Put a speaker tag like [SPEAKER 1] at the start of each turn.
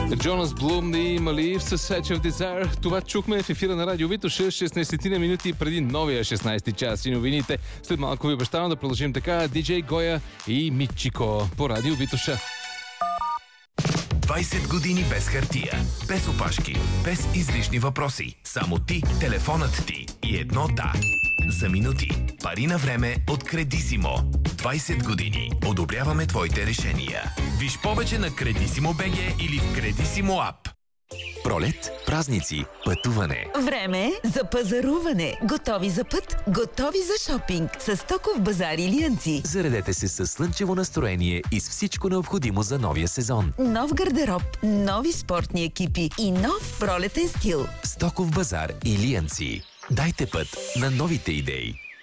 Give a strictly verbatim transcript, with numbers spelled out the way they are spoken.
[SPEAKER 1] Джонас Блум и Малиев с Edge of Desire. Това чухме в ефира на Радио Витоша шестнайсет минути преди новия шестнайсети час и новините. След малко ви обещавам да продължим така. Диджей Гоя и Митчико по Радио Витоша.
[SPEAKER 2] двайсет години без хартия, без опашки, без излишни въпроси. Само ти, телефонът ти и едно да. За минути. Пари на време от Кредисимо. двайсет години. Одобряваме твоите решения. Виж повече на Кредисимо БГ или в Кредисимо ап. Пролет, празници, пътуване.
[SPEAKER 3] Време за пазаруване. Готови за път, готови за шопинг. С Стоков базар Илиянци.
[SPEAKER 2] Заредете се с слънчево настроение и с всичко необходимо за новия сезон.
[SPEAKER 3] Нов гардероб, нови спортни екипи и нов пролетен стил.
[SPEAKER 2] Стоков базар Илиянци. Дайте път на новите идеи.